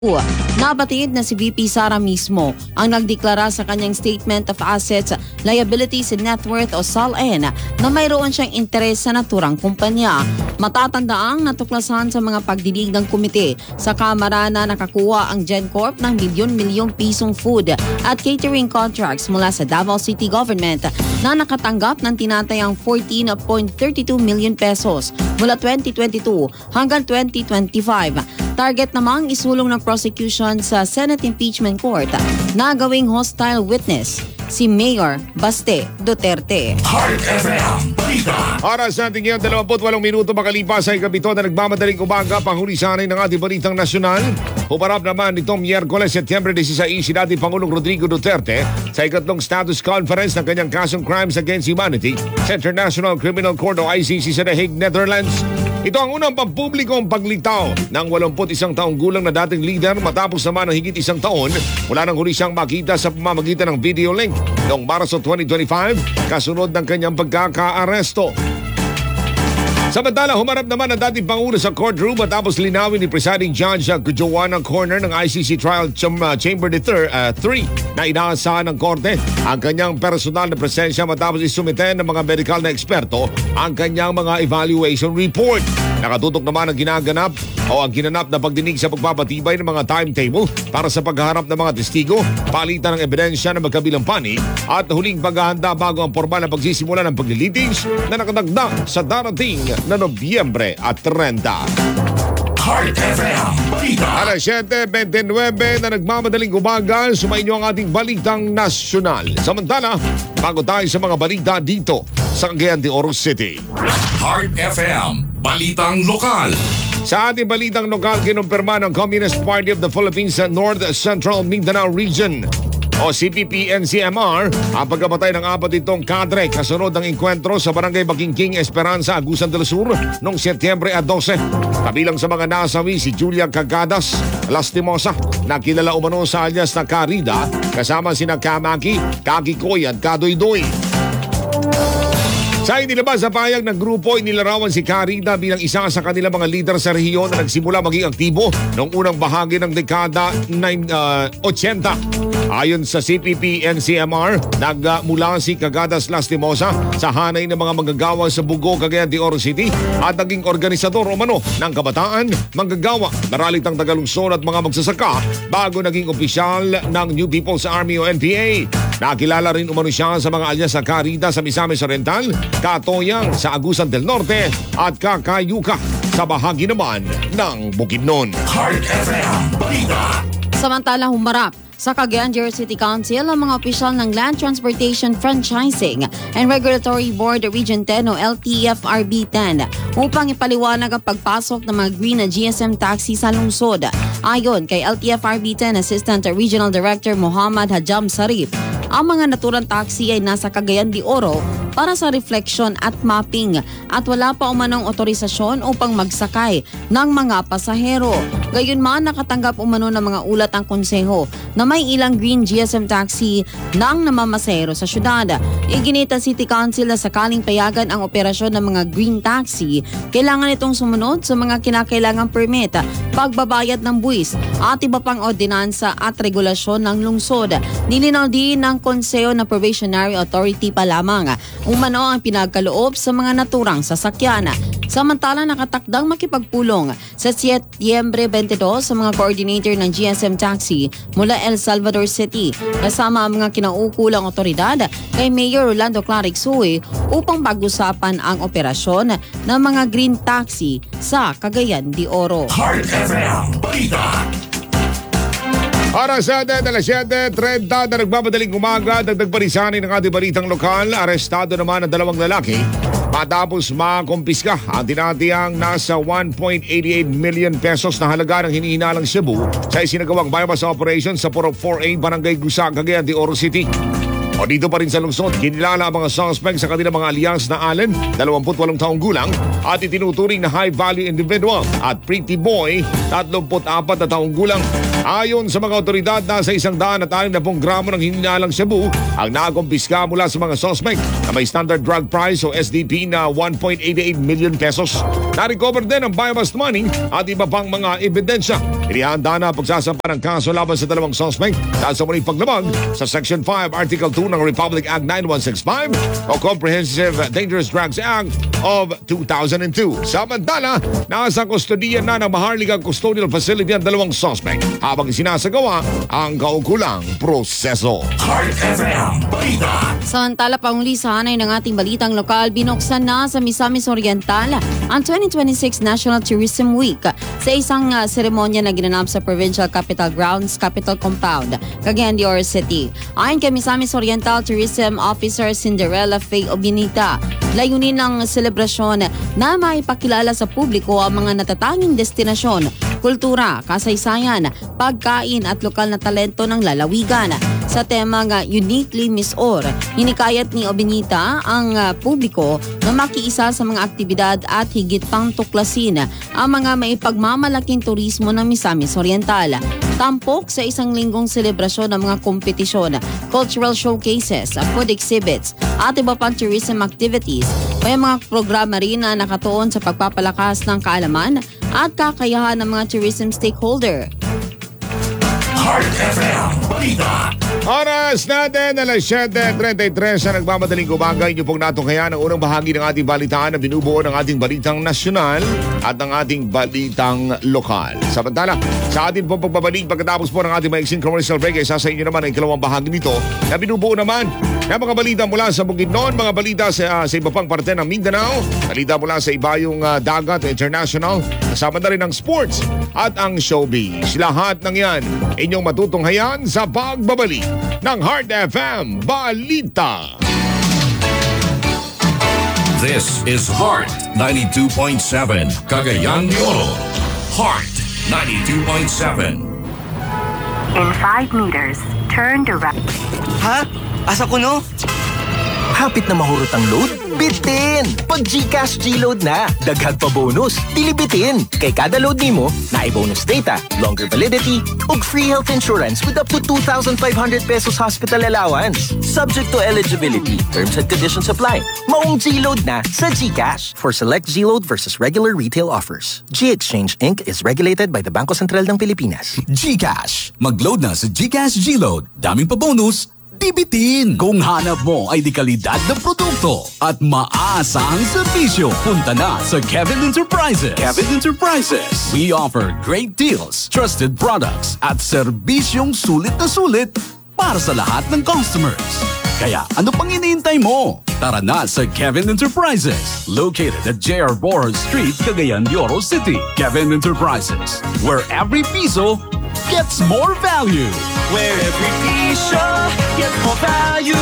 Nabatid na si VP Sara mismo ang nagdeklara sa kanyang Statement of Assets, Liabilities and Net Worth o SALN na mayroon siyang interes sa naturang kumpanya. Matatandaang natuklasan sa mga pagdinig ng komite sa Kamara na nakakuha ang GenCorp ng milyon-milyong pisong food at catering contracts mula sa Davao City Government na nakatanggap ng tinatayang 14.32 million pesos mula 2022 hanggang 2025. Target namang isulong ng prosecution sa Senate Impeachment Court na gawing hostile witness si Mayor Baste Duterte. Heart FM Balita. Oras natin ngayon, 28 minuto makalipas sa ikapito na nagmamadaling umaga, panghuli sanay ng ating balitang nasyonal. Humarap naman nitong Miyerkules, Setyembre 16, si dating Pangulong Rodrigo Duterte sa ikatlong status conference ng kanyang kasong Crimes Against Humanity sa International Criminal Court o ICC sa The Hague, Netherlands. Ito ang unang pampublikong paglitaw ng 81 taong gulang na dating leader matapos naman ng higit isang taon mula nang huli siyang makita sa pamamagitan ng video link noong Marso 2025 kasunod ng kanyang pagkaka-aresto. Samantala, humarap naman ang dating Pangulo sa courtroom matapos linawin ni Presiding Judge Joanna Corner ng ICC Trial Chamber 3 na inaasahan ng korte ang kanyang personal na presensya matapos isumite ng mga medical na eksperto ang kanyang mga evaluation report. Nakatutok naman ang ginanap na pagdinig sa pagpapatibay ng mga timetable para sa paghaharap ng mga testigo, palitan ng ebidensya ng magkabilang panig at huling paghahanda bago ang formal na pagsisimula ng paglilitis na nakadagdag sa darating na Nobyembre at 30. Heart FM Balita. Alas 7:29 na nagmamadaling umaga, sumainyo ang ating balitang nasyonal. Samantala, bago tayo sa mga balita dito sa Cagayan de Oro City. Heart FM Balitang Lokal. Sa ating balitang lokal, kinumpirma ng Communist Party of the Philippines sa North Central Mindanao Region o CPP-NCMR ang pagkamatay ng 4 itong kadre kasunod ng enkwentro sa Barangay Bakingking, Esperanza, Agusan del Sur noong Setyembre 12. Kabilang sa mga nasawi si Julia Cagadas Lastimosa na kilala umano sa alias na Carida, kasama sina Kamaki, Kakikoy at Kadoydoy. Sa inilabas sa payag ng grupo, inilarawan si Carida bilang isa sa kanilang mga lider sa rehiyon na nagsimula maging aktibo noong unang bahagi ng dekada 80. Ayon sa CPP-NCMR, nagmula si Cagadas Lastimosa sa hanay ng mga manggagawa sa Bugo, Cagayan de Oro City at naging organisador umano ng kabataan, manggagawa, naralitang tagalungsod at mga magsasaka bago naging opisyal ng New People's Army o NPA. Nakilala rin umano siya sa mga alias sa Carida sa Misamis Oriental, Katoyang sa Agusan del Norte at Kakayuka sa bahagi naman ng Bukidnon. Heart FM Balita. Samantala, humarap sa Cagayan de Oro City Council ang mga opisyal ng Land Transportation Franchising and Regulatory Board Region 10 o LTFRB 10 upang ipaliwanag ang pagpasok ng mga green na GSM taxi sa lungsod. Ayon kay LTFRB 10 Assistant Regional Director Muhammad Hajam Sarif, ang mga naturang taxi ay nasa Cagayan de Oro para sa reflection at mapping at wala pa umanong otorisasyon upang magsakay ng mga pasahero. Gayunman, nakatanggap umano ng mga ulat ang konseho na may ilang green GSM taxi nang namamasahero sa syudad. Iginita City Council na sakaling payagan ang operasyon ng mga green taxi, kailangan itong sumunod sa mga kinakailangang permit, pagbabayad ng buwis at iba pang ordinansa at regulasyon ng lungsod. Nilinaw din ng konseho na probationary authority pa lamang umano ang pinagkaloob sa mga naturang sasakyan. Samantala, nakatakdang makipagpulong sa Setyembre 22 sa mga coordinator ng GSM Taxi mula El Salvador City kasama ang mga kinaukulang otoridad kay Mayor Rolando Clarix-Huy upang pag-usapan ang operasyon ng mga green taxi sa Cagayan de Oro. Heart FM Balita. Oras sa atin, alas 7:30 na nagmamadaling umaga, dagdag parisanin ng ating balitang lokal. Arestado naman ang 2 lalaki matapos makumpiska ang tinatiyang nasa 1.88 million pesos na halaga ng hinihinalang Cebu sa isinagawang bypass operation sa Purok 4A, Barangay Gusa, Cagayan de Oro City. O dito pa rin sa lungsod, kinilala ang mga suspect sa kanilang mga aliyans na Allen, 28 taong gulang, at itinuturing na high-value individual at Pretty Boy, 34 na taong gulang. Ayon sa mga otoridad, nasa 160 gramo ng hininalang Cebu ang nakumpiska mula sa mga suspect. na may standard drug price o SDP na 1.88 million pesos. Na-recover din ang biomass money at iba pang mga ebidensya. Inihanda na pagsasampa ng kaso laban sa dalawang suspect dahil sa muling paglabag sa Section 5, Article 2 ng Republic Act 9165 o Comprehensive Dangerous Drugs Act of 2002. Samantala, nasa kustodiya na ng Maharlika Custodial Facility ang dalawang suspect habang sinasagawa ang kaukulang proseso. Heart FM Balita. Samantala, pangulisahan ay ng ating balitang lokal, binuksan na sa Misamis Oriental ang 2026 National Tourism Week sa isang seremonya na ginanap sa Provincial Capital Grounds, Capital Compound, Cagayan de Oro City. Ayon kay Misamis Oriental Tourism Officer Cinderella Faye Obinita, layunin ng selebrasyon na maipakilala sa publiko ang mga natatanging destinasyon, kultura, kasaysayan, pagkain at lokal na talento ng lalawigan. Sa temang Uniquely Miss Or, hinikayat ni Obinita ang publiko na makiisa sa mga aktibidad at higit pang tuklasin ang mga maipagmamalaking turismo ng Misamis Oriental. Tampok sa isang linggong selebrasyon ng mga kompetisyon, cultural showcases, food exhibits at iba pang tourism activities. May mga programa rin na nakatuon sa pagpapalakas ng kaalaman at kakayahan ng mga tourism stakeholder. Heart FM Balita. Oras natin, alas 7:33 na nagmamadaling umaga. Inyo pong natunghayan ang unang bahagi ng ating balitaan na binubuo ng ating balitang nasyonal at ng ating balitang lokal. Samantala, sa ating pong pagbabalik pagkatapos po ng ating maiksing commercial break, ay sa inyo naman ang ikalawang bahagi nito na binubuo naman ng mga balita mula sa Bukidnon, mga balita sa iba pang parte ng Mindanao, balita mula sa ibayong dagat international, kasama na rin ang sports at ang showbiz. Lahat ng yan inyong matutunghayan sa pagbabalik ng Heart FM Balita. This is Heart 92.7 Cagayan de Oro. Heart 92.7. In 5 meters, turn to right. Ha? Asa ko no? Hapit na mahurot ang load? Bitin! Pag GCash G-Load na, dagdag pa bonus, dilibitin. Kay kada load nimo, naibonus data, longer validity, ug free health insurance with up to 2,500 pesos hospital allowance. Subject to eligibility, terms and conditions apply. Maong G-Load na sa GCash. For select G-Load versus regular retail offers. G-Exchange Inc. is regulated by the Bangko Sentral ng Pilipinas. GCash. Mag-load na sa GCash G-Load. Daming pa bonus, bibitin! Kung hanap mo ay di kalidad na produkto at maaasahang serbisyo, punta na sa Kevin Enterprises. Kevin Enterprises. We offer great deals, trusted products at serbisyong sulit na sulit para sa lahat ng customers. Kaya ano pang iniintay mo? Tara na sa Kevin Enterprises, located at J.R. Boros Street, Cagayan de Oro City. Kevin Enterprises, where every piso gets more value. Where every piece gets more value.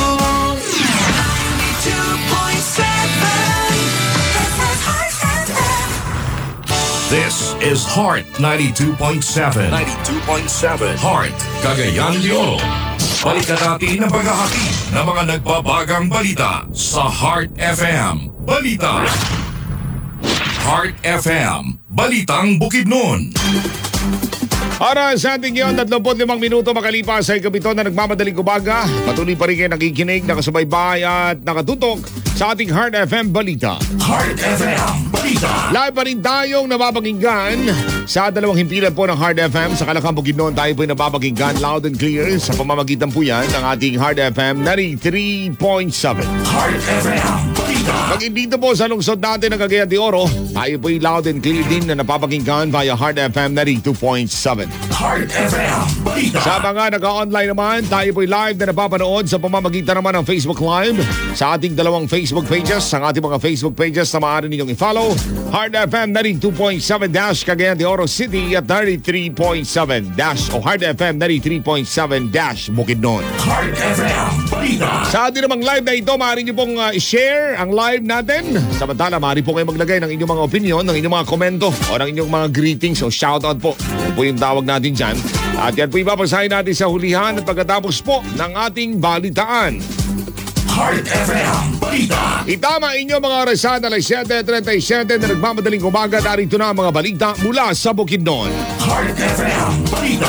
92.7. This is Heart 92.7. 92.7. Heart Cagayan de Oro. Balikan natin ang paghahati ng mga nagbabagang balita sa Heart FM Balita. Heart FM Balitang Bukidnon. Oras sa ating yun, 35 minuto makalipas sa ikapito na nagmamadaling umaga. Patuloy pa rin kayo nakikinig, nakasubaybay at nakatutok sa ating Heart FM Balita. Heart FM Balita. Live pa rin tayong nababakinggan sa dalawang himpilan po ng Heart FM. Sa Kalakang Bukidnon, tayo po nababakinggan loud and clear sa pamamagitan po yan ng ating Heart FM 93.7. Heart FM Balita. Pag dito po sa lungsod natin ng Cagayan de Oro, tayo po loud and clear din na napapakinggan via Heart FM 92.7. Heart FM Balita. Sa mga naka-online naman, tayo po'y live na napapanood sa pamamagitan naman ng Facebook Live sa ating dalawang Facebook pages. Ang ating mga Facebook pages na maaari ninyong i-follow. Heart FM 92.7- Cagayan de Oro City at 93.7- o Heart FM 93.7- Bukidnon. Heart FM Balita. Sa ating namang live na ito, maaari niyo pong i-share ang live natin. Samantala, maaari po kayo maglagay ng inyong mga opinion, ng inyong mga komento o ng inyong mga greetings o shoutout po. Yan po yung tawag natin dyan. At yan po ipapasahin natin sa hulihan at pagkatapos po ng ating balitaan. Heart FM Balita. Itama inyo mga orasan alas 7:37 na nagmamadaling umaga. Narito na ang mga balita mula sa Bukidnon. Heart FM Balita.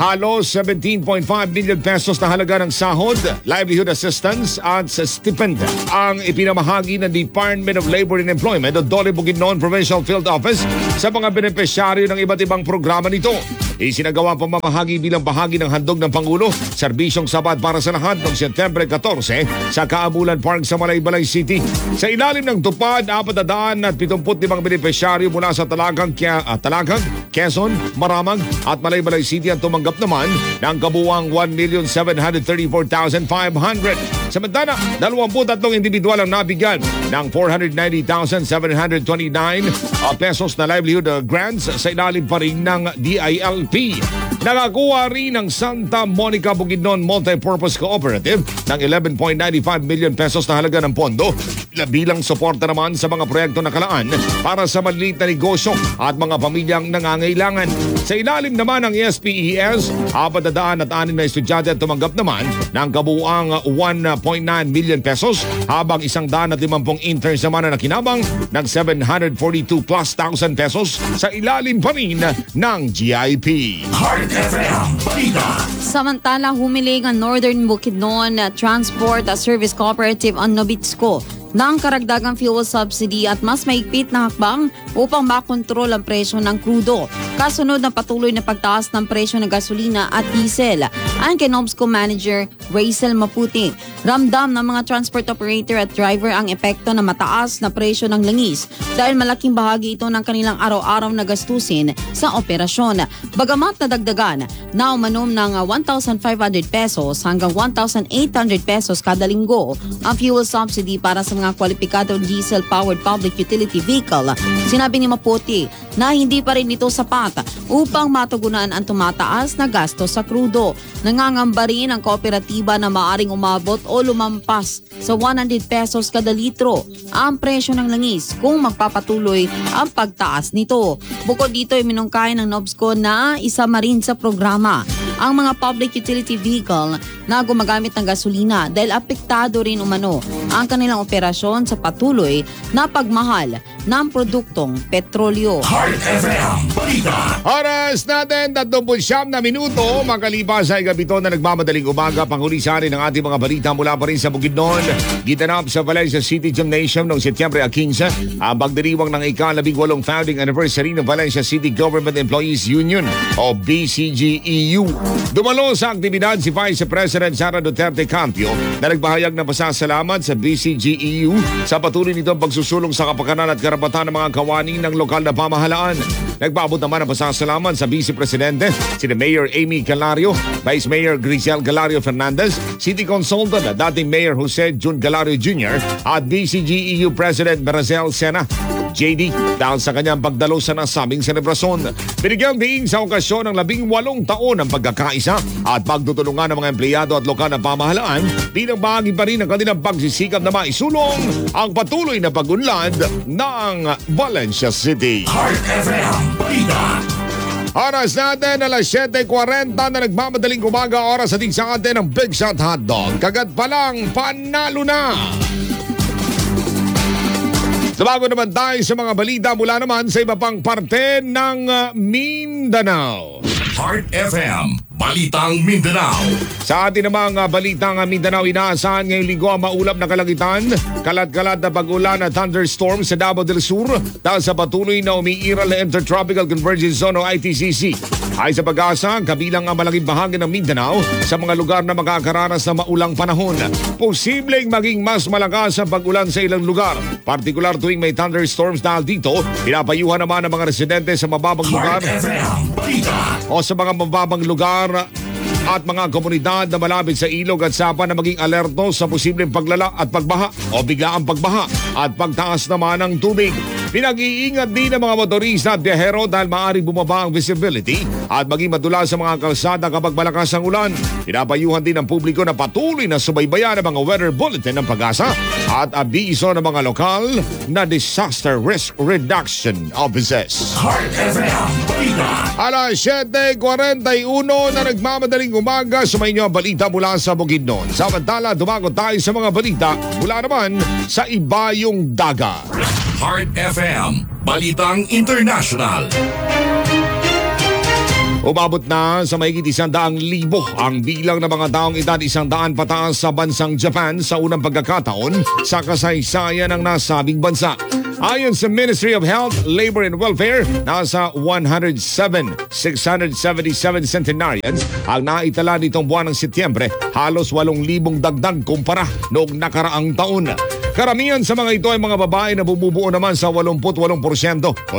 Halos 17.5 million pesos na halaga ng sahod, livelihood assistance at sa stipend ang ipinamahagi ng Department of Labor and Employment o Dole Bukidnon Provincial Field Office sa mga benepisyaryo ng iba't ibang programa nito. Isinagawa ang pamamahagi bilang bahagi ng handog ng Pangulo, serbisyong sabat para sa lahat noong Setyembre 14 sa Kaabulan Park sa Malaybalay City. Sa ilalim ng tupad, 475 benepisyaryo mula sa Talagag, Quezon, Maramag at Malaybalay City ang tumanggap naman ng kabuuang 1,734,500. Samantala, 23 individual ang nabigyan ng 490,729 pesos na livelihood grants sa ilalim pa rin ng DILP. Nakakuha rin ng Santa Monica Bukidnon Multipurpose Cooperative ng 11.95 million pesos na halaga ng pondo bilang suporta naman sa mga proyekto na kalaan para sa maliit na negosyo at mga pamilyang nangangailangan. Sa ilalim naman ng SPES, 406 na estudyante at tumanggap naman ng kabuuang 1.9 million pesos habang 150 interns naman na nakinabang ng 742 plus thousand pesos sa ilalim pa rin ng GIP. Heart FM Balita. Samantala, humiling ang Northern Bukidnon Transport Service Cooperative on Nobitsco ng karagdagang fuel subsidy at mas maigpit na hakbang upang makontrol ang presyo ng krudo. Kasunod ng patuloy na pagtaas ng presyo ng gasolina at diesel. Ayon kay Nobsco Manager Rachel Maputi, ramdam ng mga transport operator at driver ang epekto ng mataas na presyo ng langis dahil malaking bahagi ito ng kanilang araw-araw na gastusin sa operasyon. Bagamat nadagdagan na umanom ng 1,500 pesos hanggang 1,800 pesos kada linggo ang fuel subsidy para sa mga kwalipikadong diesel-powered public utility vehicle, sinabi ni Maputi na hindi pa rin ito sapat upang matugunan ang tumataas na gasto sa krudo. Nangangamba rin ang kooperatiba na maaring umabot o lumampas sa 100 pesos kada litro ang presyo ng langis kung magpapatuloy ang pagtaas nito. Bukod dito ay minungkahi ng Nobsco na isama rin sa programa ang mga public utility vehicle na gumagamit ng gasolina dahil apektado rin umano ang kanilang operasyon sa patuloy na pagmahal ng produktong petrolyo. Heart FM Balita. Oras natin, 39 na minuto. Makalipas ay gabito na nagmamadaling umaga, panghulisanin ng ating mga balita mula pa rin sa Bukidnon. Gitanap sa Valencia City Gymnasium noong Setyembre 15 ang pagdiriwang ng ika-18 founding anniversary ng Valencia City Government Employees Union o BCGEU. Dumalo sa aktibidad si Vice President Sara Duterte Campio na nagbahayag ng pasasalamat sa BCGEU sa patuloy nitong pagsusulong sa kapakanan at karapatan ng mga kawani ng lokal na pamahalaan. Nagpaabot naman ang pasasalamat sa Vice Presidente, sina Mayor Amy Galario, Vice Mayor Grisel Galario Fernandez, City Consultant at dating Mayor Jose Jun Galario Jr. at BCGEU President Maricel Sena JD dahil sa kanyang pagdalo sa nasabing selebrasyon. Binigyang diin sa okasyon ng 18 taon ng pagkakaisa at pagtutulungan ng mga empleyado at lokal na pamahalaan bilang bahagi pa rin ng kanilang pagsisikap na maisulong ang patuloy na pag-unlad ng Valencia City. Heart FM Balita. Oras natin, alas 7:40 na nagmamadaling umaga, oras ating sa atin ng Big Shot Hotdog. Kagat pa lang, panalo na! Bago naman tayo sa mga balita mula naman sa iba pang parte ng Mindanao. Heart FM Balitang Mindanao. Sa atin namang balitang Mindanao, inaasahan ngayong linggo ang maulap na kalangitan, kalat-kalat na pag-ulan at thunderstorm sa Davao del Sur dahil sa patuloy na umiiral na Intertropical Convergence Zone o ITCZ. Ay sa pag-asa, kabilang ang malaking bahagi ng Mindanao sa mga lugar na makakaranas ng maulang panahon. Posibleng maging mas malakas ang pag-ulan sa ilang lugar, partikular tuwing may thunderstorms dahil dito, pinapayuhan naman ang mga residente sa mababang lugar Heart FM Balita. o sa mga mababang lugar at mga komunidad na malapit sa ilog at sapa na maging alerto sa posibleng paglala at pagbaha o biglaang pagbaha at pagtaas naman ng tubig. Pinag-iingat din ng mga motorista at biyahero dahil maaaring bumaba ang visibility at maging madula sa mga kalsada kapag malakas ang ulan. Pinapayuhan din ng publiko na patuloy na subaybayan ang mga weather bulletin ng Pag-asa at abiso ng mga lokal na disaster risk reduction offices. Heart FM Balita. Alas 7:41 na nagmamadaling umaga, sumayin niyo ang balita mula sa Bukidnon. Samantala, dumagot tayo sa mga balita mula naman sa Ibayong Dagat. Heart FM Balitang International. Umabot na sa mahigit 100,000 ang bilang ng mga taong edad 100 pataas sa bansang Japan sa unang pagkakataon sa kasaysayan ng nasabing bansa. Ayon sa Ministry of Health, Labor and Welfare, nasa 107,677 centenarians ang naitala nitong buwan ng Setyembre, halos 8,000 dagdag kumpara noong nakaraang taon. Karamihan sa mga ito ay mga babae na bumubuo naman sa 88% o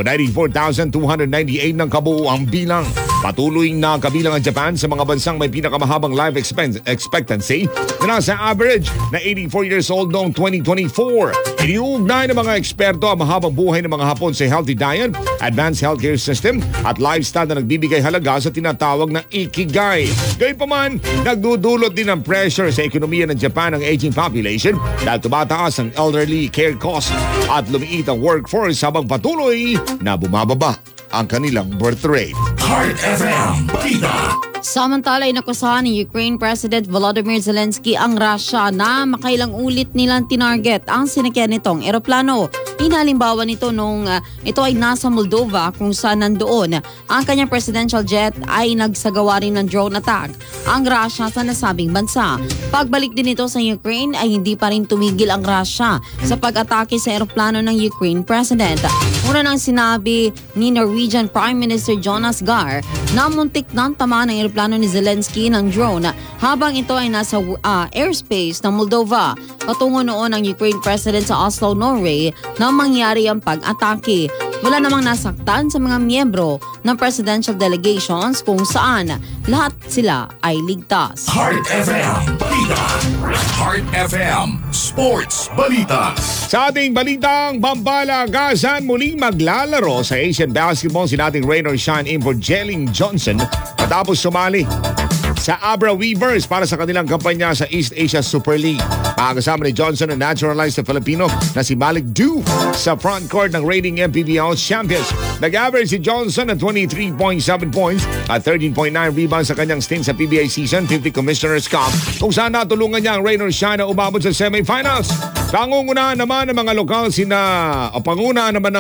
94,298 ng kabuuang bilang. Patuloy na kabilang ang Japan sa mga bansang may pinakamahabang life expectancy na nasa average na 84 years old noong 2024. Iniuugnay ng mga eksperto ang mahabang buhay ng mga Hapon sa healthy diet, advanced healthcare system at lifestyle na nagbibigay halaga sa tinatawag na ikigai. Gayunpaman, nagdudulot din ng pressure sa ekonomiya ng Japan ang aging population dahil tumataas ang elderly care cost at lumiit ang workforce habang patuloy na bumababa ang kanilang birth rate. Heart FM Balita. Samantala, inakusahan ni Ukraine President Volodymyr Zelensky ang Russia na makailang ulit nilang tinarget ang sinakyan nitong eroplano. Inalimbawa nito nung ito ay nasa Moldova kung saan nandoon ang kanyang presidential jet ay nagsagawa rin ng drone attack ang Russia sa nasabing bansa. Pagbalik din ito sa Ukraine ay hindi pa rin tumigil ang Russia sa pag-atake sa eroplano ng Ukraine President. Una nang sinabi ni Norwegian Prime Minister Jonas Gahr na muntik nang tamaan ng eroplano ni Zelensky ng drone habang ito ay nasa airspace ng Moldova. Patungo noon ang Ukraine President sa Oslo, Norway na mangyari ang pag-atake. Wala namang nasaktan sa mga miyembro ng presidential delegations kung saan lahat sila ay ligtas. Heart FM Balita. Heart FM Sports Balita. Sa ating balitang pambalagasan, muling maglalaro sa Asian Basketball si dating Rain or Shine import Jelling Johnson matapos sumali sa Abra Weavers para sa kanilang kampanya sa East Asia Super League. Makakasama ni Johnson ang naturalized na Filipino na si Malik Du sa front court ng reigning MPBL champions. Nag-average si Johnson ng 23.7 points at 13.9 rebounds sa kanyang stint sa PBA Season 50 Commissioner's Cup kung saan natulungan niya ang Rain or Shine na umabot sa semifinals. Pangungunahan naman ng mga lokal pangungunahan naman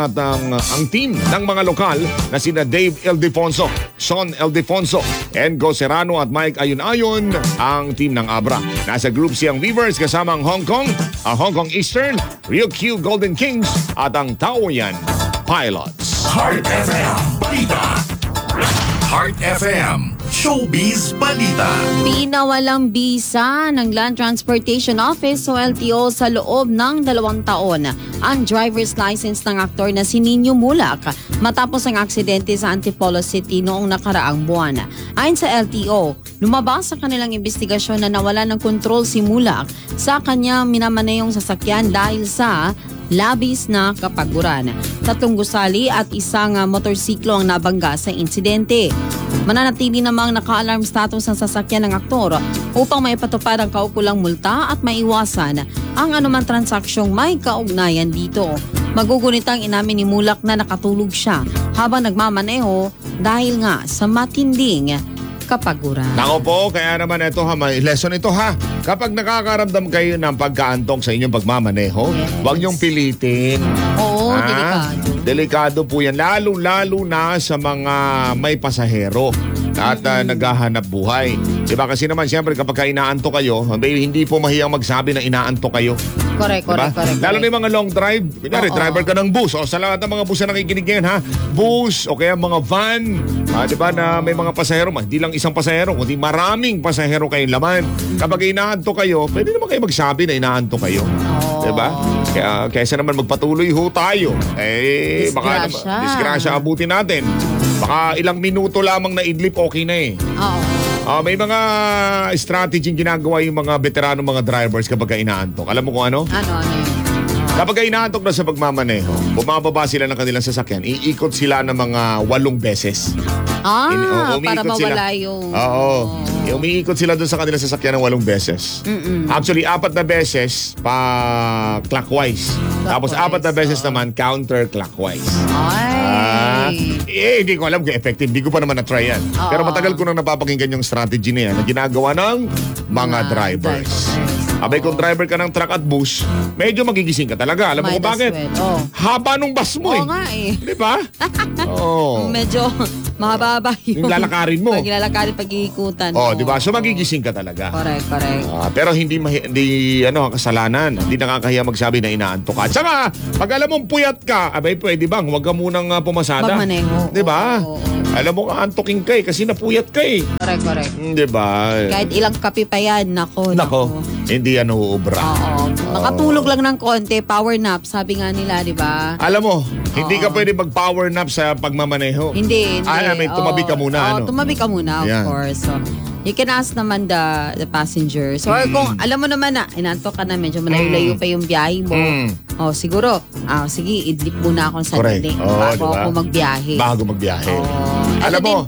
ang team ng mga lokal na sina Dave Ildefonso, Sean Ildefonso, Engo Serrano at Mike Ayun-Ayon ang team ng Abra. Nasa Group C ang Weavers kasama ang Hong Kong Eastern, Ryukyu Golden Kings at ang Taoyuan Pilots. Heart FM Balita. Heart FM Showbiz Balita. Pinawalang bisa ng Land Transportation Office o LTO sa loob ng 2 taon ang driver's license ng aktor na si Nino Mulak matapos ang aksidente sa Antipolo City noong nakaraang buwan. Ayon sa LTO, lumabas sa kanilang investigasyon na nawala ng kontrol si Mulak sa kanyang minamaneyong sasakyan dahil sa labis na kapaguran. 3 gusali at isang motorsiklo ang nabangga sa insidente. Mananatili namang naka-alarm status ang sasakyan ng aktor upang maipatupad ang kaukulang multa at maiwasan ang anumang transaksyong may kaugnayan dito. Magugunitang inamin ni Mulak na nakatulog siya habang nagmamaneho dahil nga sa matinding kapaguran. Nako po, kaya naman ito may lesson ito ha. Kapag nakakaramdam kayo ng pagkaantok sa inyong pagmamaneho, huwag niyong pilitin. Oo, delikado. Delikado po yan, lalo-lalo na sa mga may pasahero at naghahanap buhay. Diba kasi naman siyempre kapag inaantok kayo, hindi po mahiyang magsabi na inaantok kayo. Correct. Lalo na yung mga long drive. Kunyari, driver ka ng bus. O sa lahat ng mga bus na nakikinig ngayon ha, bus o kaya mga van. Diba na may mga pasahero, hindi lang isang pasahero, kundi maraming pasahero kayong laman. Kapag inaantok kayo, pwede naman kayo magsabi na inaantok kayo. Diba? Kaya kaysa naman magpatuloy ho tayo. Baka disgrasya abutin natin. Baka ilang minuto lamang na idlip, okay na eh. Oo. May mga strategy ginagawa yung mga veterano mga drivers kapag inaantok. Alam mo kung ano? Ano yun? Kapag inaantok na sa pagmamaneho, bumababa sila ng kanilang sasakyan, iikot sila ng mga 8 beses. Para umiikot mawala sila. yung... Oo. Umiikot sila doon sa kanilang sasakyan ng 8 beses. Actually, 4 na beses pa clockwise. Tapos 4 na beses naman counterclockwise. Hindi ko alam kung effective. Hindi ko pa naman na-try yan. Pero matagal ko nang napapakinggan yung strategy na yan na ginagawa ng mga drivers. Abay, kung driver ka ng truck at bus, medyo magigising ka talaga. Alam mo kung bakit? Haba nung bus mo Oo nga eh. Di ba? Oo. Medyo mahaba Yung lalakarin mo. Pag iikutan mo. Di ba? So magigising ka talaga. Correct. Pero hindi kasalanan. Hindi nakakahiya magsabi na inaantok ka. Tsaka, pag alam mong puyat ka, abay, pwede bang huwag ka munang pumasada. Magmaneho. Di ba? Oo. Alam mo ka, antoking ka kasi napuyat ka eh. Correct. Di ba? Kahit ilang kape pa yan, nako. Hindi yan uubra. Oo. Makatulog lang ng konti, power nap, sabi nga nila, di ba? Alam mo, hindi ka pwede mag-power nap sa pagmamaneho. Hindi. May tumabi ka muna. Tumabi ka muna, of course. So, you can ask naman the passengers. Or kung alam mo naman na, inantok ka na, medyo malayo-layo pa yung biyahe mo. Siguro, sige, idlip muna ako sa Correct. dilim bago ako magbiyahe. Bago magbiyahe. Alam mo,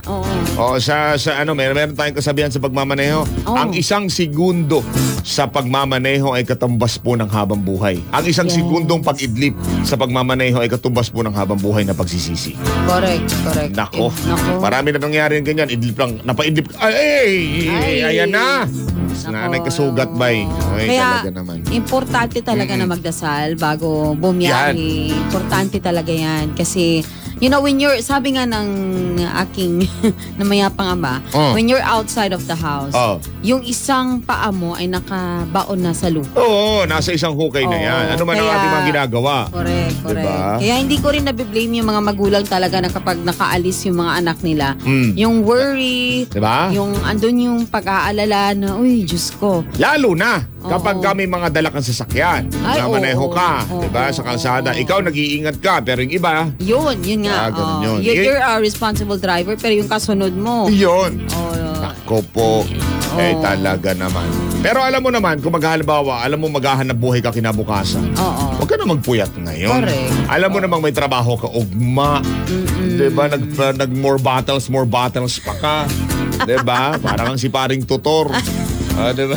meron tayong kasabihan sa pagmamaneho. Ang 1 segundo sa pagmamaneho ay katumbas po ng habang buhay. Ang 1 segundong pag-idlip sa pagmamaneho ay katumbas po ng habang buhay na pagsisisi. Correct. Nako. Marami na nangyari yung ganyan. Idlip lang. Napaidlip. Ayan na. Nagkasugat ba eh. Kaya, talaga naman. importante talaga na magdasal bago bumiyahe. Importante talaga yan. Kasi, when you're, sabi nga ng aking namayapang ama, when you're outside of the house, yung isang paa mo ay nakabaon na sa lupa. Oo, nasa isang hukay na yan. Ano man ang ating mga ginagawa. Correct. Diba? Kaya hindi ko rin nabiblame yung mga magulang talaga na kapag nakaalis yung mga anak nila, yung worry, diba? yung andun yung pag-aalala na, uy, Diyos ko. Lalo na kapag kami mga dala kang sasakyan. Namaneho ka, diba? Sa kalsada. Ikaw nag-iingat ka, pero yung iba, yun nga. ganun yun. You're a responsible driver, pero yung kasunod mo. Yun. Ako po. Talaga naman. Pero alam mo naman, kung maghalimbawa, alam mo maghahanap buhay ka kinabukasan. Huwag ka na magpuyat ngayon. Correct. Alam mo namang may trabaho ka, ugma. Diba? More battles pa ka. Diba? Parang si paring tutor. Diba?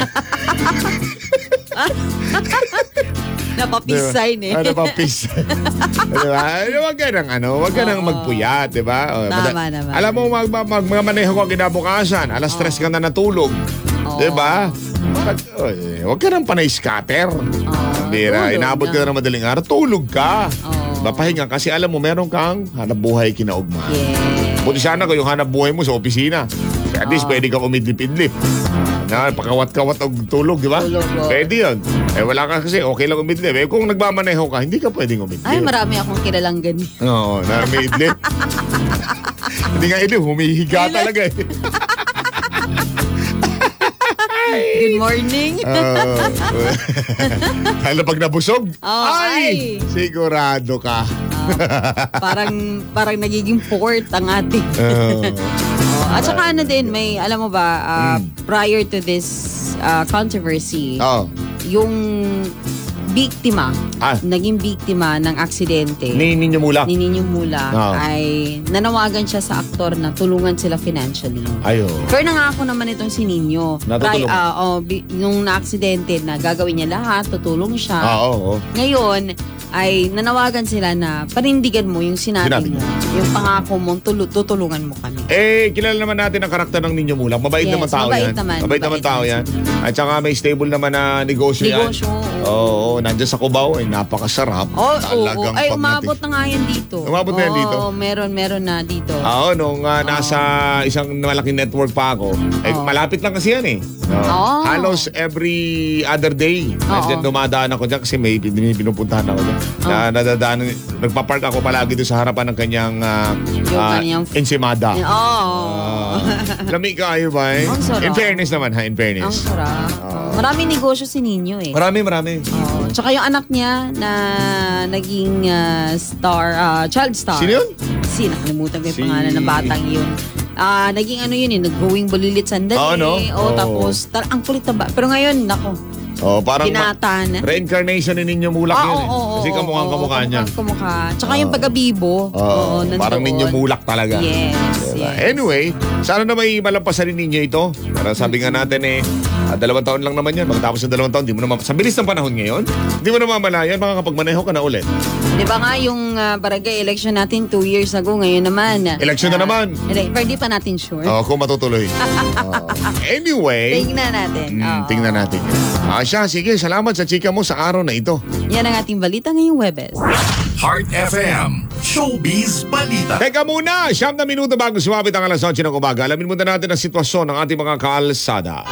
Napapisay Napapisay. Diba? Huwag ka nang magpuyat, diba? Tama naman. Alam mo, magmaneho ka kinabukasan, alas 3 ka na natulog. Diba? Huwag ka nang panay scatter. Inaabot ka na ng madaling araw, tulog ka. Papahinga kasi alam mo, meron kang hanap buhay kinaugma. Buti sana ko yung hanap buhay mo sa opisina. At least pwede kang umidlip-idlip. Pakawat-kawat o tulog, di ba? Pwede yun. Wala ka kasi, okay lang umidlip. Kung nagmamaneho ka, hindi ka pwedeng umidlip. Ay, marami akong kilalang ganyan. Oo, na may idlip. Hindi nga idlip, humihiga talaga eh. Good morning. Lalo pag nabusog, ay, sigurado ka. Parang nagiging port ang ating. At saka din, may, alam mo ba, prior to this controversy, yung biktima, naging biktima ng aksidente ni Ninyo Mulak ay nanawagan siya sa aktor na tulungan sila financially. Pero nangako naman itong si Ninyo. Nung na-aksidente na gagawin niya lahat, tutulong siya. Ngayon, ay nanawagan sila na panindigan mo yung sinabi mo. Yung pangako mo, tutulungan mo kami. Kilala naman natin ang karakter ng Ninyo Mulak. Mabait naman tao yan. Mabait naman tao yan. At saka may stable naman na negosyo yan. Oo, nandiyan sa Cubao, ay napakasarap. Talagang ay, umabot na nga yan dito. Umabot na yan dito? Meron na dito. Nung nasa isang malaking network pa ako, malapit lang kasi yan eh. Halos every other day, nandiyan dumadaan ako dyan kasi may pinupuntahan ako dyan. Nadadaan, nagpapark ako palagi doon sa harapan ng kanyang ensimada. Lamig kayo ba eh? In fairness naman ha, in fairness. Ang sarap. Maraming negosyo si Ninyo eh. Marami. Tsaka yung anak niya na naging child star. Sino yun? Nakalimutan ko yung pangalan ng batang yun. Naging nag-going bulilit sandali. Tapos, ang kulit na ba? Pero ngayon, parang tinatan. Reincarnation ni Ninyo Mulak yun eh. Kasi kamukha niya. Tsaka yung pag-abibo. Parang Ninyo Mulak talaga. Yes. Diba? Yes. Anyway, sana na may malampasan rin ninyo ito. Para sabi nga natin 2 taon lang naman yan. Magtapos ng 2 taon, di mo naman, sa bilis ng panahon ngayon, di mo naman malayan, makakapagmaneho ka na ulit. Di ba nga yung barangay election natin 2 years ago, ngayon naman. Election na naman. Pero di pa natin sure. Kung matutuloy. Anyway, Tingnan natin. Oo. tingnan natin. Siya, sige, salamat sa chika mo sa araw na ito. Yan ang ating balita ngayong Webes. Heart FM, Showbiz Balita. Teka muna, 9 na minuto bago sumabit ang alas 8 ng umaga. Alamin muna natin ang sitwasyon ng ating mga kalsada.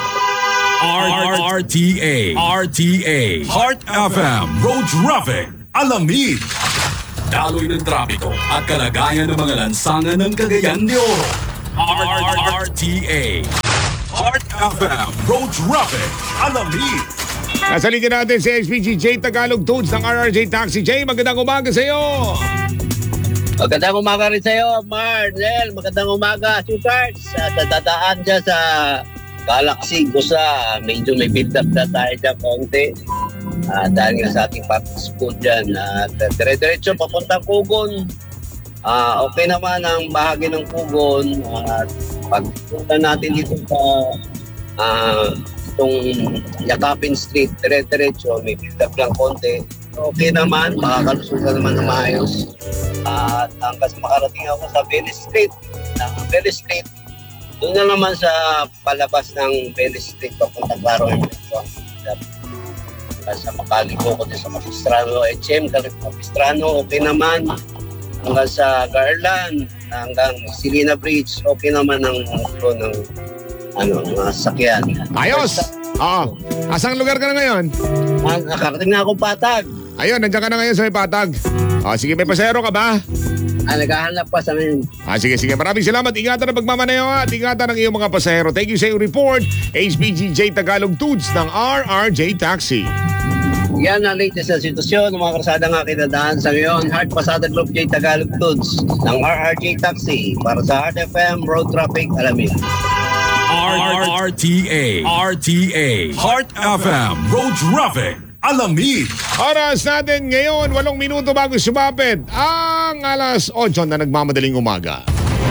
RTA, Heart FM, Road Traffic, Alamid. Daloy ng trapiko at kalagayan ng mga lansangan ng Cagayan de Oro. RTA, Heart FM, Road Traffic, Alamid. Nasa linya natin si SPG J Tagalog Toads ng RRJ Taxi. J, magandang umaga sa iyo. Magandang umaga rin sa'yo, Marnel. Magandang umaga, Sweethearts. Dadaan dyan sa Galaxy Gusa. Medyo may build up na tayo dyan konti. Dahil nga sa ating school dyan. Dire-diretso, papuntang Kugon. Okay naman ang bahagi ng Kugon. Pagpunta natin dito sa itong Yakapin Street, dire-diretso, may build up lang konti. Okay naman, makakalusugan naman na maayos. At hanggang makarating ako sa Venice Street. Venice Street, doon na naman sa palabas ng Venice Street, papunta Claro sa Makaligo ko din sa Capistrano, HM, Capistrano, okay naman. Hanggang sa Garland, hanggang Silina Bridge, okay naman ang mga sasakyan. Ayos! Oo. Asang lugar ka na ngayon? Nakarating na akong Patag. Ayun, nandiyan ka na ngayon sa may Patag. Sige, may pasahero ka ba? Naghahanap pa sa ngayon. Sige. Maraming salamat. Ingatan ang pagmamaneho at ingatan ang iyong mga pasahero. Thank you sa iyong report. HPG J Tagalog Toads ng RRJ Taxi. Yan ang latest na sitwasyon ng mga karsada nga kinadaan sa ngayon. Heart Pasada Group J Tagalog Toads ng RRJ Taxi para sa Heart FM Road Traffic Alamid. RTA, Heart FM, Road Traffic, Alamid. Oras natin ngayon, 8 minuto bago sumapit ang alas 8 na nagmamadaling umaga.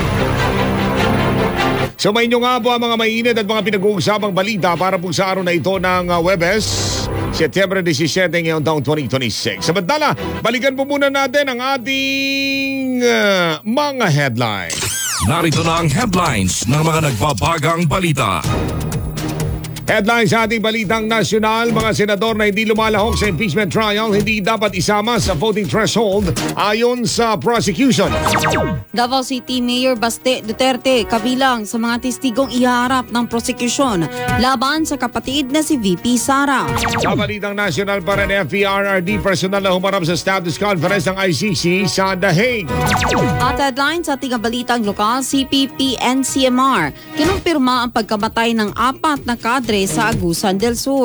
Sumayin nyo nga po ang mga mainit at mga pinag-uusapang balita para po sa araw na ito ng Webes, Setyembre 17 ngayong taong 2026. Samantala, balikan po muna natin ang ating mga headlines. Narito na ang headlines ng mga nagbabagang balita. Headlines sa ating balitang nasyonal, mga senador na hindi lumalahok sa impeachment trial hindi dapat isama sa voting threshold ayon sa prosecution. Davao City Mayor Baste Duterte kabilang sa mga testigong iharap ng prosekusyon laban sa kapatid na si VP Sara. Sa balitang nasyonal pa rin, FPRRD personal na humarap sa status conference ng ICC sa The Hague. At headlines sa ating balitang lokal, CPP NCMR kinumpirma ang pagkamatay ng 4 na kadre sa Agusan del Sur.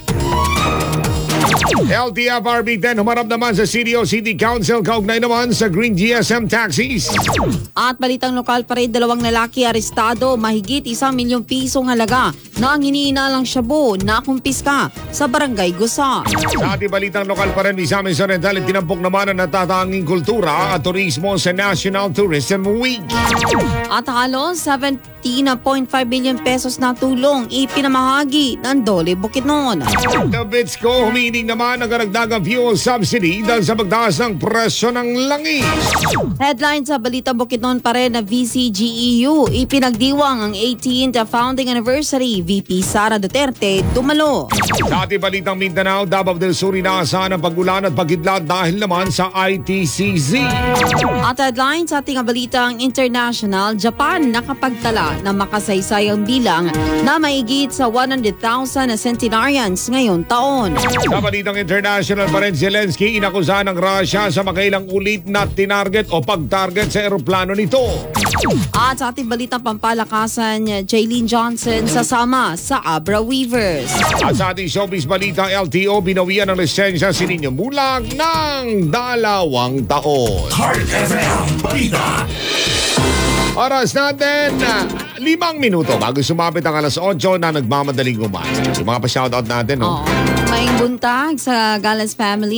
LTFRB 10 humarap naman sa City Council kaugnay naman sa Green GSM taxis. At balitang lokal pa rin, 2 lalaki arestado, mahigit 1 milyong pisong halaga na ang iniinalang shabu na kumpiska sa Barangay Gusa. Sa ating balitang lokal pa rin, Misamis Oriental, tinampok naman ang natatanging kultura at turismo sa National Tourism Week. At halos 17.5 billion pesos na tulong ipinamahagi ng Dole Bukidnon. The Bitsco humihiling naman ang karagdagang fuel subsidy dahil sa pagtaas ng presyo ng langis. Headline sa Balita Bukidnon pa rin na VCGEU ipinagdiwang ang 18th founding anniversary. VP Sara Duterte dumalo. Sa ating balitang Mindanao, Davao del Sur inaasahan ang pagulan at pagkidlat dahil naman sa ITCZ. At headline sa ating balitang international, Japan nakapagtala ng makasaysayang bilang na maigit sa 100,000 na centenarians ngayong taon. Sa balitang international pa rin, Zelensky inakusahan ng Russia sa makailang ulit na tinarget o pag-target sa eroplano nito. At sa ating balitang pampalakasan, Jaylene Johnson sasama sa Abra Weavers. At sa ating showbiz balita, LTO binawian ng lisensya si Nino Bulag ng 2 taon. Heart FM Balita. Oras natin, 5 minuto bago sumapit ang alas 8 na nagmamadaling umaga. Yung mga pa-shoutout natin, no? Oo. Maing buntag sa Galas family.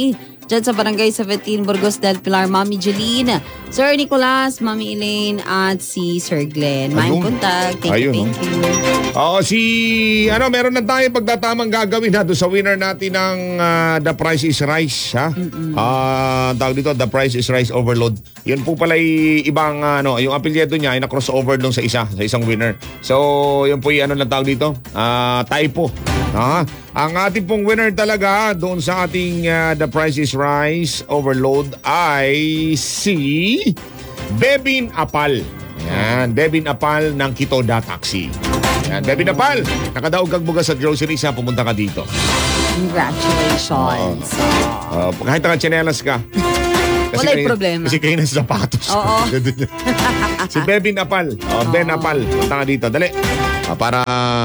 Diyan sa Barangay 17, Burgos del Pilar, Mami Jeline, Sir Nicolas, Mami Elaine, at si Sir Glenn. Maayong Ayun. buntag. Thank you, Ayun, thank you. Oo, meron na tayo pagtatamang gagawin ha doon sa winner natin ng The Price is Rice, ha? Tawag dito, The Price is Rice Overload. Yun po pala ibang, yung apelyido niya ay na-crossover doon sa isang winner. So, yun po yung lang tawag dito, typo. Ang ating pong winner talaga doon sa ating The Price is Rice Overload ay si Bebin Apal. Yan, Bebin Apal ng Kitoda Taxi. Yan, Bebin Apal, nakadaog kang bugas at groceries ha, pumunta ka dito. Congratulations. Kahit naka-tsinelas ka. Wala'y problema. Kasi kayo na sa sapatos. Oo. Si Bebin Apal. Ben Apal, punta ka dito. Dali. Para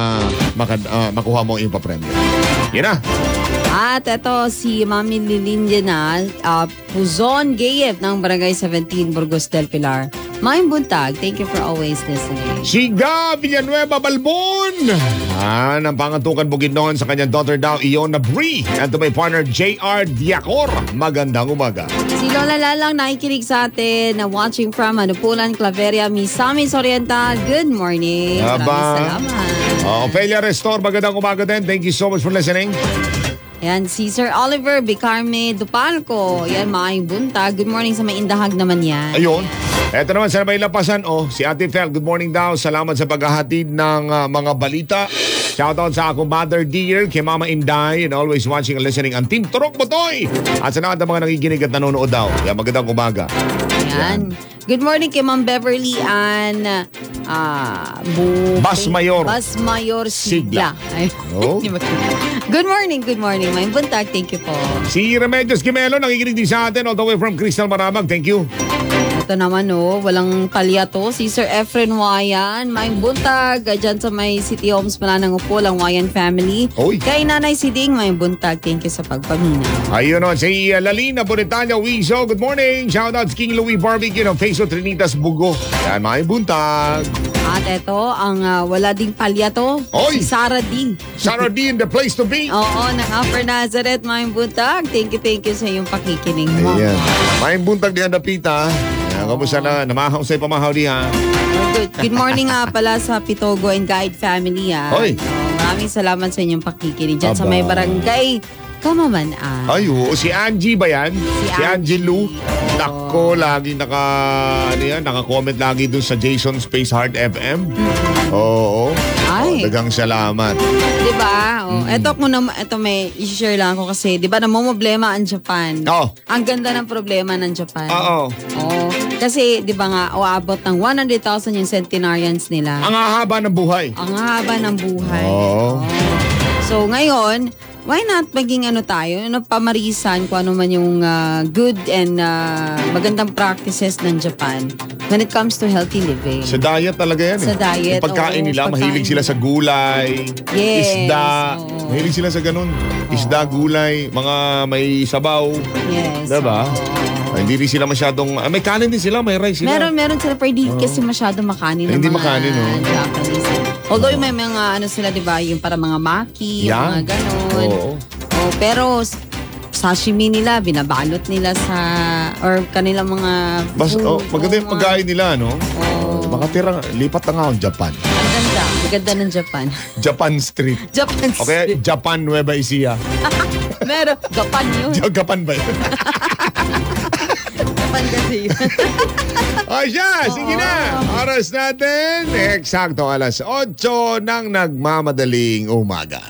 makuha mo yung papremyo. Yan na. At ito si Mami Lilinda Puzon Gayep ng Barangay 17, Burgos del Pilar. Maayong buntag. Thank you for always listening. Siga Villanueva Balbon. Ang pangantukan Bukidnon sa kanyang daughter daw, Iona Bree. And to my partner, J.R. Diacor. Magandang umaga. Si Lola Lalang nakikinig sa atin na watching from Hanupulan, Claveria, Misamis Oriental. Good morning. Maraming salamat. Ophelia Restor, magandang umaga din. Thank you so much for listening. Yan, si Sir Oliver Bicarme Dupalco. Yan, maayong buntag. Good morning sa may indahag naman yan. Ayun. Eto naman sa may lapasan, si Ate Fel, good morning daw. Salamat sa paghahatid ng mga balita. Shoutout sa akong mother dear, kay Mama Inday, and always watching and listening ang Team Turok Botoy. At sa lahat ng mga nakikinig at nanonood daw. Yan, magandang umaga. Yan. Good morning kay Ma'am Beverly Ann Basmayor Sigla. Ay, Oh. Good morning. May buntag. Thank you po. Si Remedios Gimelo, nakikinig din sa atin all the way from Crystal Maramag. Thank you. Ito naman walang palya to. Si Sir Efren Wayan, may buntag. Dyan sa may City Homes Mananang Upol, ang Wayan family. Oy. Kay Nanay Siding, may buntag. Thank you sa pagpamina. Ayun si Lalina Bonitanya Wiso. Good morning. Shoutouts King Louie Barbecue ng Peso Trinitas Bugo. Yan, may buntag. At ito, ang wala ding palya to. Oy. Si Sarah D. Sarah D, the place to be. Oo, ng Upper Nazareth, may buntag. Thank you sa iyong pakikinig mo. Ayan. May buntag diyan na pita. Kamusta na? Namahaw sa'yo pamahaw diha. Good morning nga pala sa Pitogo and Guide family. Oy. Maraming salamat sa inyong pakikinig dyan sa Aba. may barangay Kamamanaan. Ay, si Angie ba yan? Si Angie Lou. Nako, lagi naka-comment lagi dun sa Jason Space Heart FM. Oo. Ay. Dagang salamat. Diba? Ito may i-share lang ako kasi, diba namumblema ang Japan. Oo. Ang ganda ng problema ng Japan. Oo. Kasi, diba nga, abot ng 100,000 yung centenarians nila. Ang hahaba ng buhay. Ang haba ng buhay. Oo. So, ngayon, why not maging tayo, pamarisan kung ano man yung good and magandang practices ng Japan when it comes to healthy living. Sa diet talaga yan. Sa diet, Yung pagkain oo, nila, pagkain mahilig sila sa gulay, Yes, isda. oo. Mahilig sila sa ganun. Isda, gulay, mga may sabaw. Yes. Diba? Hindi rin sila masyadong... may kanin din sila, may rice sila. Meron sila, pero di kasi masyado makanin ng Hindi mga makanin, no? Japanese. Although may mga sila, diba, yung para mga maki, Yan. mga ganun. Oo. Pero sashimi nila, binabalot nila sa, or kanilang mga maganda yung pagkain nila, no? Oo. Makatira, lipat na nga ang Japan. Ang ganda ng Japan. Japan Street. Japan Okay, Street. Japan Nueva Ecija. Meron, Japan yun. Japan ba yun? Japan kasi yun. Siya, sige na. Oras natin, eksakto alas 8 ng nagmamadaling umaga.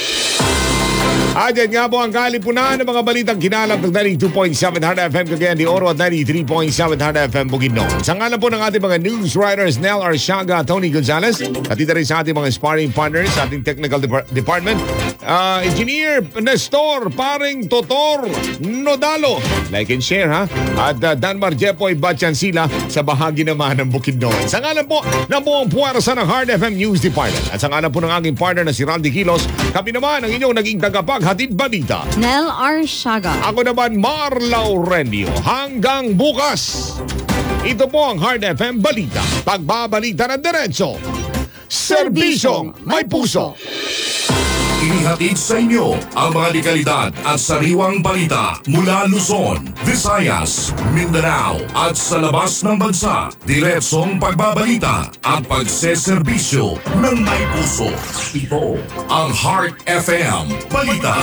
Yan nga po ang kalipunan ng mga balitang kinalap ng 92.7 Hard FM Cagayan de Oro at 93.7 Hard FM Bukidnon. Sa ngalan po ng ating mga news writers Nel Arsiaga, Tony Gonzalez, at ito rin sa ating mga sparring partners sa ating technical department, Engineer Nestor Paring Totor Nodalo. Like and share ha. At Danmar Jepoy Batchansila sa bahagi naman ng Bukidnon. Sa ngalan po ng buong puwersa ng Hard FM News Department. At sa ngalan po ng aking partner na si Randy Kilos, kami naman ang inyong naging tagapaghatid balita. Nel Arsiaga. Ako naman, Mar Laurenio. Hanggang bukas. Ito po ang Hard FM Balita. Pagbabalita ng diretso Serbisyong may puso. Inihatid sa inyo ang mga dekalidad at sariwang balita mula Luzon, Visayas, Mindanao at sa labas ng bansa. Diretsong pagbabalita at pagseserbisyo ng may puso. Ito ang Heart FM Balita.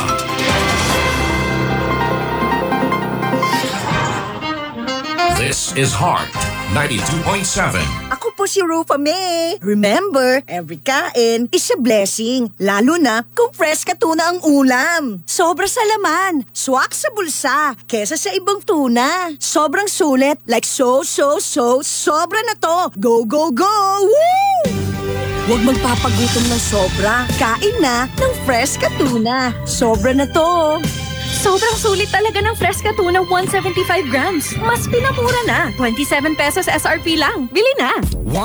This is Heart 92.7. Ako po si Rufa May. Remember, every kain is a blessing. Lalo na kung fresh ka tuna ang ulam. Sobra sa laman, swak sa bulsa, kesa sa ibang tuna. Sobrang sulit, like sobra na to. Go, go, go! Woo! Huwag magpapagutom ng sobra. Kain na ng fresh ka tuna. Sobra na to. Sobrang sulit talaga ng Fresca Tuna 175 grams. Mas pinamura na. 27 pesos SRP lang. Bili na!